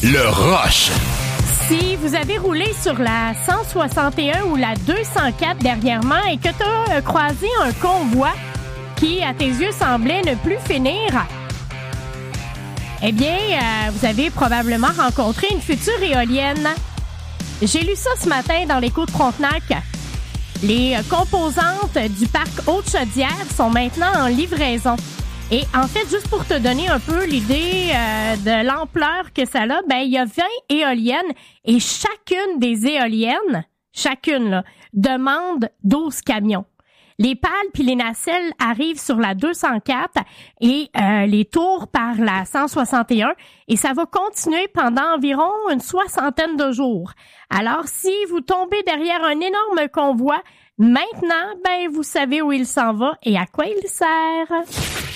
Le Rush. Si vous avez roulé sur la 161 ou la 204 dernièrement et que tu as croisé un convoi qui, à tes yeux, semblait ne plus finir, eh bien, vous avez probablement rencontré une future éolienne. J'ai lu ça ce matin dans l'Écho de Frontenac. Les composantes du parc Haute-Chaudière sont maintenant en livraison. Et en fait, juste pour te donner un peu l'idée de l'ampleur que ça a, il y a 20 éoliennes et chacune des éoliennes, demande 12 camions. Les pales puis les nacelles arrivent sur la 204 et les tours par la 161 et ça va continuer pendant environ une 60aine de jours. Alors, si vous tombez derrière un énorme convoi, maintenant, vous savez où il s'en va et à quoi il sert.